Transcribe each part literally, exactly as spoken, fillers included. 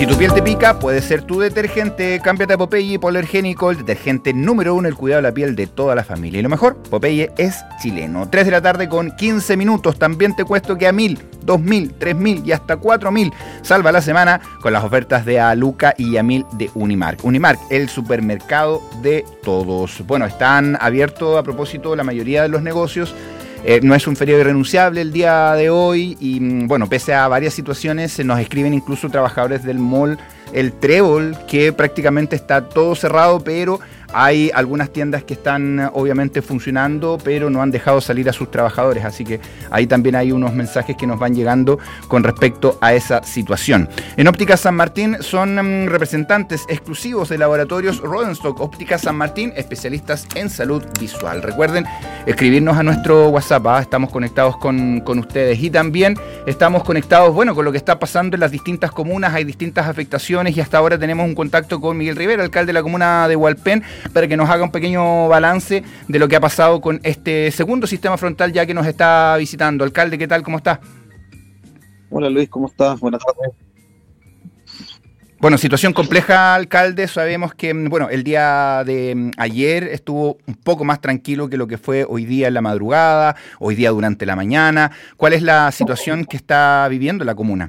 Si tu piel te pica, puede ser tu detergente. Cámbiate a Popeye Polergénico, el detergente número uno, el cuidado de la piel de toda la familia. Y lo mejor, Popeye es chileno. tres de la tarde con quince minutos. También te cuento que a mil, dos mil, tres mil y hasta cuatro mil salva la semana con las ofertas de Aluca y a mil de Unimark. Unimark, el supermercado de todos. Bueno, están abiertos a propósito la mayoría de los negocios. Eh, no es un feriado irrenunciable el día de hoy y, bueno, pese a varias situaciones, nos escriben incluso trabajadores del mall El Trébol, que prácticamente está todo cerrado, pero hay algunas tiendas que están obviamente funcionando, pero no han dejado salir a sus trabajadores, así que ahí también hay unos mensajes que nos van llegando con respecto a esa situación. En Óptica San Martín son um, representantes exclusivos de laboratorios Rodenstock. Óptica San Martín, especialistas en salud visual. Recuerden escribirnos a nuestro WhatsApp, ¿ah? Estamos conectados con, con ustedes y también estamos conectados, bueno, con lo que está pasando en las distintas comunas. Hay distintas afectaciones y hasta ahora tenemos un contacto con Miguel Rivera, alcalde de la comuna de Hualpén, para que nos haga un pequeño balance de lo que ha pasado con este segundo sistema frontal ya que nos está visitando. Alcalde, ¿qué tal? ¿Cómo está? Hola Luis, ¿cómo estás? Buenas tardes. Bueno, situación compleja, alcalde. Sabemos que, bueno, el día de ayer estuvo un poco más tranquilo que lo que fue hoy día en la madrugada, hoy día durante la mañana. ¿Cuál es la situación que está viviendo la comuna?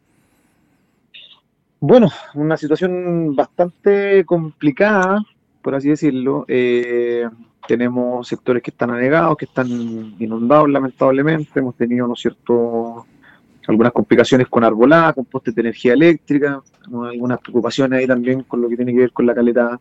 Bueno, una situación bastante complicada, por así decirlo. Eh, tenemos sectores que están anegados, que están inundados lamentablemente. Hemos tenido, ¿no es cierto?, algunas complicaciones con arbolada, con postes de energía eléctrica, ¿no?, algunas preocupaciones ahí también con lo que tiene que ver con la caleta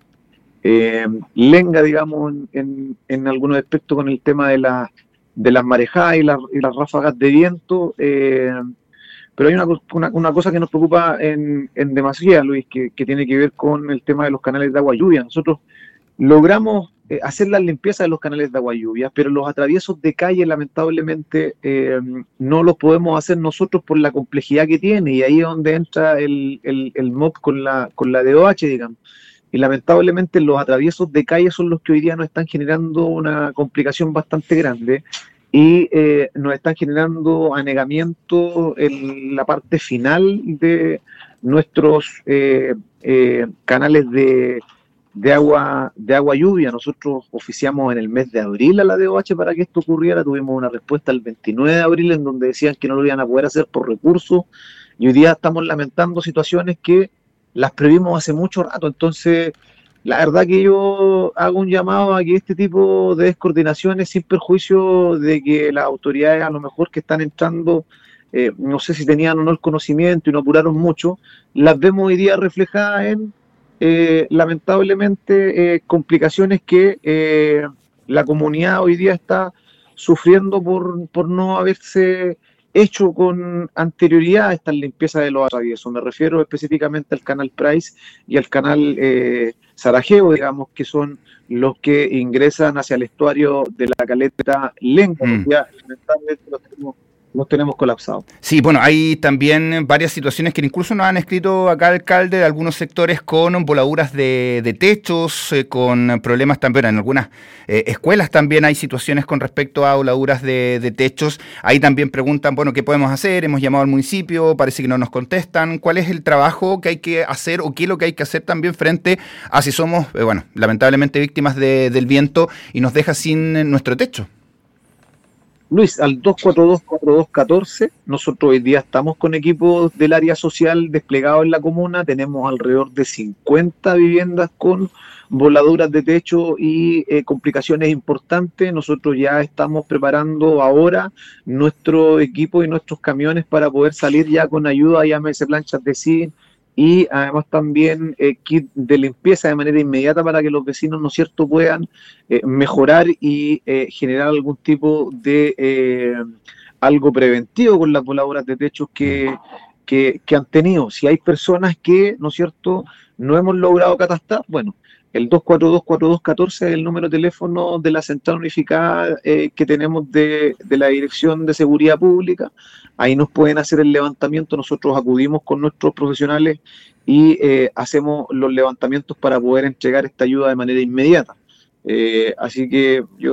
eh, lenga, digamos, en, en, en algunos aspectos con el tema de, la, de las marejadas y, la, y las ráfagas de viento. Eh, pero hay una, una, una cosa que nos preocupa en, en demasía, Luis, que, que tiene que ver con el tema de los canales de agua lluvia. Nosotros logramos eh, hacer la limpieza de los canales de agua lluvia, pero los atraviesos de calle lamentablemente eh, no los podemos hacer nosotros por la complejidad que tiene, y ahí es donde entra el, el, el M O P con la, con la D O H, digamos. Y lamentablemente los atraviesos de calle son los que hoy día nos están generando una complicación bastante grande y eh, nos están generando anegamiento en la parte final de nuestros eh, eh, canales de de agua de agua lluvia. Nosotros oficiamos en el mes de abril a la D O H para que esto ocurriera. Tuvimos una respuesta el veintinueve de abril en donde decían que no lo iban a poder hacer por recursos, y hoy día estamos lamentando situaciones que las previmos hace mucho rato. Entonces, la verdad que yo hago un llamado a que este tipo de descoordinaciones, sin perjuicio de que las autoridades a lo mejor que están entrando, eh, no sé si tenían o no el conocimiento y no apuraron mucho, las vemos hoy día reflejadas en Eh, lamentablemente eh, complicaciones que eh, la comunidad hoy día está sufriendo por, por no haberse hecho con anterioridad esta limpieza de los atraviesos. Me refiero específicamente al canal Price y al canal eh, Sarajevo, digamos, que son los que ingresan hacia el estuario de la caleta Lenca. Mm. Ya lamentablemente los tenemos Nos tenemos colapsado. Sí, bueno, hay también varias situaciones que incluso nos han escrito acá, alcalde, de algunos sectores con voladuras de, de techos, eh, con problemas también. En algunas eh, escuelas también hay situaciones con respecto a voladuras de, de techos. Ahí también preguntan, bueno, ¿qué podemos hacer? Hemos llamado al municipio, parece que no nos contestan. ¿Cuál es el trabajo que hay que hacer o qué es lo que hay que hacer también frente a si somos, eh, bueno, lamentablemente víctimas de, del viento y nos deja sin nuestro techo? Luis, al dos cuatro dos, cuatro dos uno cuatro, nosotros hoy día estamos con equipos del área social desplegados en la comuna. Tenemos alrededor de cincuenta viviendas con voladuras de techo y eh, complicaciones importantes. Nosotros ya estamos preparando ahora nuestro equipo y nuestros camiones para poder salir ya con ayuda, llámese planchas de zinc, y además también eh, kit de limpieza de manera inmediata para que los vecinos, ¿no es cierto?, puedan eh, mejorar y eh, generar algún tipo de eh, algo preventivo con las voladuras de techos que, que, que han tenido. Si hay personas que, ¿no es cierto?, no hemos logrado catastrar, bueno, el dos cuatro dos, cuatro dos uno cuatro es el número de teléfono de la central unificada eh, que tenemos de, de la Dirección de Seguridad Pública. Ahí nos pueden hacer el levantamiento, nosotros acudimos con nuestros profesionales y eh, hacemos los levantamientos para poder entregar esta ayuda de manera inmediata. Eh, así que yo